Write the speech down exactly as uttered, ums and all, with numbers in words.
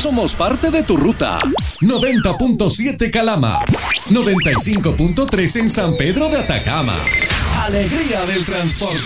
somos parte de tu ruta. noventa punto siete Calama, noventa y cinco punto tres en San Pedro de Atacama. Alegría del transporte.